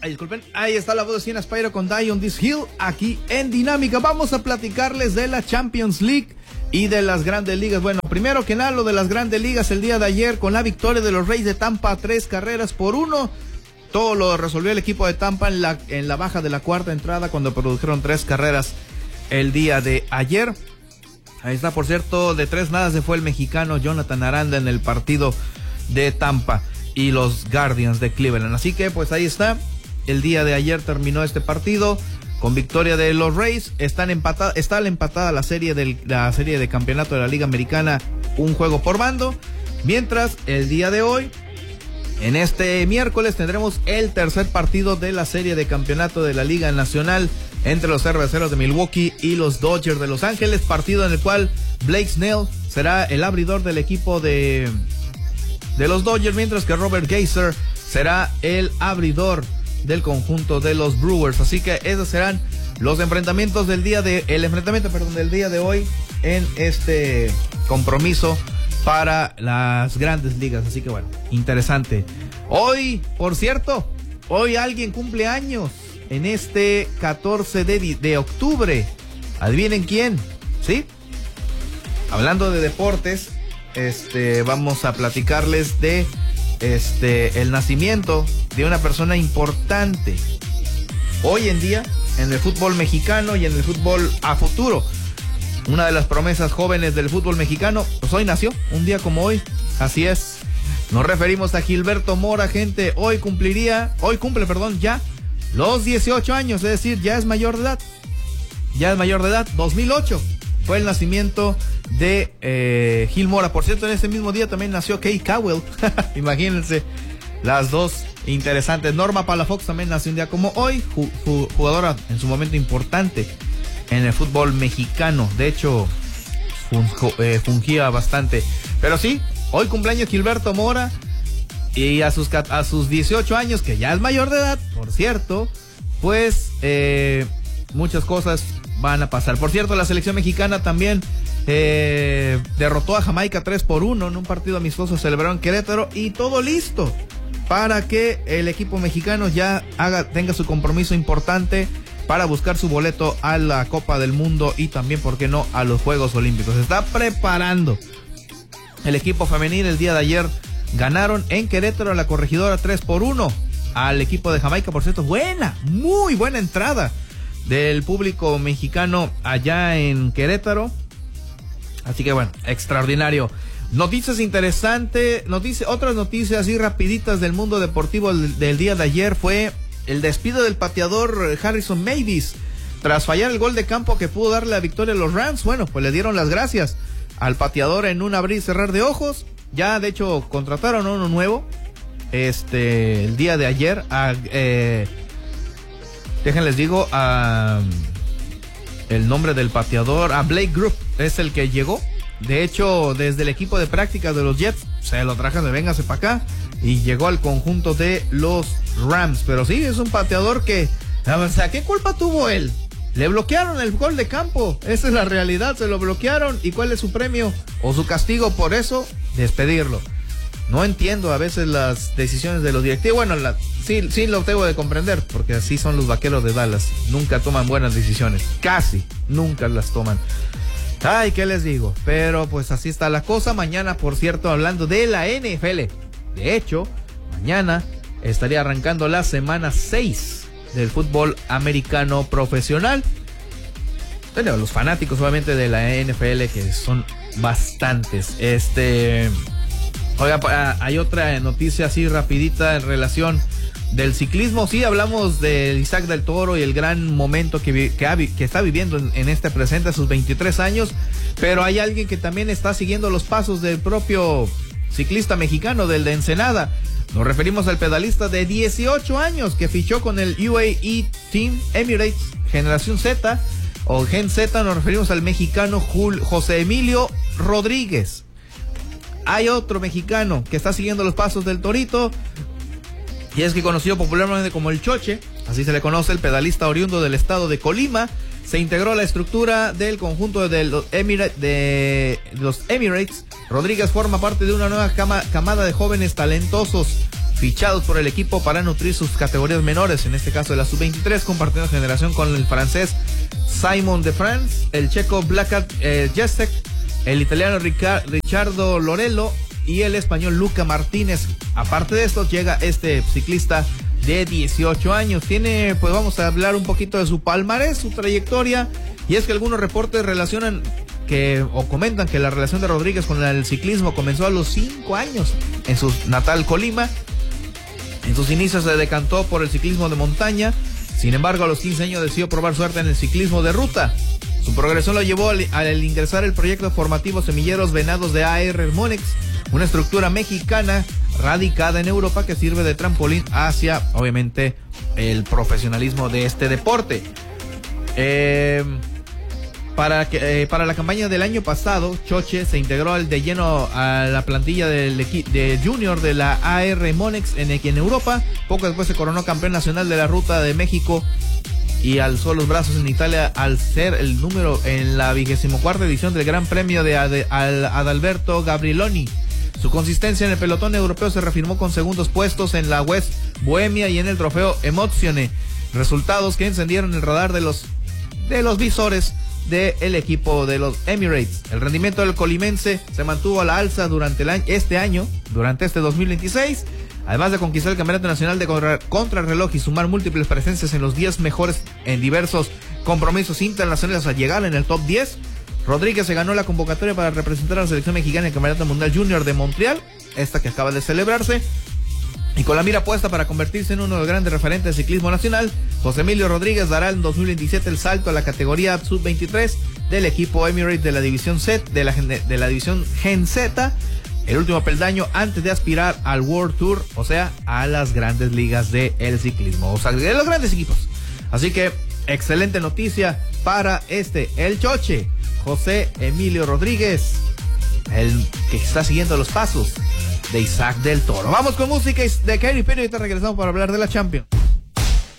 Disculpen, ahí está la voz de Cien Aspiro con Die on This Hill, aquí en Dinámica. Vamos a platicarles de la Champions League y de las Grandes Ligas. Bueno, primero que nada, lo de las Grandes Ligas el día de ayer con la victoria de los Rays de Tampa, 3-1. Todo lo resolvió el equipo de Tampa en la baja de la cuarta entrada cuando produjeron 3 carreras el día de ayer. Ahí está, por cierto, de 3-0 se fue el mexicano Jonathan Aranda en el partido de Tampa y los Guardians de Cleveland. Así que pues ahí está. El día de ayer terminó este partido con victoria de los Rays. Está empatada la serie de campeonato de la Liga Americana, un juego por bando. Mientras el día de hoy, en este miércoles, tendremos el tercer partido de la serie de campeonato de la Liga Nacional entre los Cerveceros de Milwaukee y los Dodgers de Los Ángeles. Partido en el cual Blake Snell será el abridor del equipo de los Dodgers, mientras que Robert Geyser será el abridor del conjunto de los Brewers. Así que esos serán los enfrentamientos del día de hoy en este compromiso para las Grandes Ligas. Así que bueno, interesante. Hoy, por cierto, alguien cumple años en este 14 de octubre. Adivinen quién, ¿sí? Hablando de deportes, vamos a platicarles de el nacimiento de una persona importante hoy en día en el fútbol mexicano y en el fútbol a futuro. Una de las promesas jóvenes del fútbol mexicano, pues hoy nació, un día como hoy, así es. Nos referimos a Gilberto Mora, gente. Hoy cumple ya los 18 años, es decir, ya es mayor de edad. 2008 fue el nacimiento de Gil Mora. Por cierto, en ese mismo día también nació Kay Cowell. Imagínense, las dos interesantes. Norma Palafox también nació un día como hoy, jugadora en su momento importante en el fútbol mexicano. De hecho, fungía bastante. Pero sí, hoy cumpleaños Gilberto Mora. Y a sus 18 años, que ya es mayor de edad, por cierto, pues muchas cosas van a pasar. Por cierto, la selección mexicana también derrotó a Jamaica 3-1 en un partido amistoso celebrado en Querétaro, y todo listo para que el equipo mexicano ya tenga su compromiso importante para buscar su boleto a la Copa del Mundo y también, ¿por qué no?, a los Juegos Olímpicos. Se está preparando el equipo femenil. El día de ayer ganaron en Querétaro a la Corregidora 3-1 al equipo de Jamaica. Por cierto, muy buena entrada del público mexicano allá en Querétaro. Así que bueno, extraordinario. Noticias interesantes, otras noticias así rapiditas del mundo deportivo del día de ayer fue el despido del pateador Harrison Mavis tras fallar el gol de campo que pudo darle la victoria a los Rams. Bueno, pues le dieron las gracias al pateador en un abrir y cerrar de ojos. Ya de hecho contrataron a uno nuevo el día de ayer. Déjenles digo el nombre del pateador. A Blake Group es el que llegó. De hecho, desde el equipo de prácticas de los Jets se lo trajeron de véngase para acá y llegó al conjunto de los Rams. Pero sí, es un pateador que, o sea, ¿qué culpa tuvo él? Le bloquearon el gol de campo, esa es la realidad, se lo bloquearon. ¿Y cuál es su premio o su castigo por eso? Despedirlo. No entiendo a veces las decisiones de los directivos. Bueno, sí lo tengo de comprender, porque así son los Vaqueros de Dallas. Nunca toman buenas decisiones, casi nunca las toman. Ay, ¿qué les digo? Pero pues así está la cosa. Mañana, por cierto, hablando de la NFL, de hecho, mañana estaría arrancando la semana 6 del fútbol americano profesional. Bueno, los fanáticos obviamente de la NFL, que son bastantes. Oiga, hay otra noticia así rapidita en relación del ciclismo. Sí, hablamos de Isaac del Toro y el gran momento que está viviendo en este presente a sus 23 años, pero hay alguien que también está siguiendo los pasos del propio ciclista mexicano, del de Ensenada. Nos referimos al pedalista de 18 años que fichó con el UAE Team Emirates Generación Z o Gen Z. Nos referimos al mexicano José Emilio Rodríguez. Hay otro mexicano que está siguiendo los pasos del Torito, y es que conocido popularmente como el Choche, así se le conoce, el pedalista oriundo del estado de Colima, se integró a la estructura del conjunto de los Emirates. Rodríguez forma parte de una nueva camada de jóvenes talentosos fichados por el equipo para nutrir sus categorías menores, en este caso de la sub-23, compartiendo generación con el francés Simon de France, el checo Blakat Jesek, el italiano Riccardo Lorello y el español Luca Martínez. Aparte de esto, llega este ciclista de 18 años. Tiene, pues vamos a hablar un poquito de su palmarés, su trayectoria, y es que algunos reportes relacionan o comentan que la relación de Rodríguez con el ciclismo comenzó a los 5 años en su natal Colima. En sus inicios se decantó por el ciclismo de montaña, sin embargo a los 15 años decidió probar suerte en el ciclismo de ruta. Su progresión lo llevó al ingresar el proyecto formativo Semilleros Venados de AR Monex, una estructura mexicana radicada en Europa que sirve de trampolín hacia, obviamente, el profesionalismo de este deporte. Para la campaña del año pasado, Choche se integró de lleno a la plantilla de Junior de la AR Monex en Europa. Poco después se coronó campeón nacional de la Ruta de México y alzó los brazos en Italia al ser el número en la 24ª edición del Gran Premio de Adalberto Gabrieloni. Su consistencia en el pelotón europeo se reafirmó con segundos puestos en la West Bohemia y en el trofeo Emozione, resultados que encendieron el radar de los visores del equipo de los Emirates. El rendimiento del colimense se mantuvo a la alza durante este 2026, además de conquistar el Campeonato Nacional de Contrarreloj y sumar múltiples presencias en los 10 mejores en diversos compromisos internacionales a llegar en el top 10. Rodríguez se ganó la convocatoria para representar a la selección mexicana en el Campeonato Mundial Junior de Montreal, esta que acaba de celebrarse. Y con la mira puesta para convertirse en uno de los grandes referentes del ciclismo nacional, José Emilio Rodríguez dará en 2027 el salto a la categoría sub-23 del equipo Emirates de la división Z, de la división Gen Z, el último peldaño antes de aspirar al World Tour, o sea, a las grandes ligas del ciclismo, o sea, de los grandes equipos. Así que, excelente noticia para el Choche, José Emilio Rodríguez, el que está siguiendo los pasos de Isaac del Toro. Vamos con música de Katy Perry y ahorita regresamos para hablar de la Champions.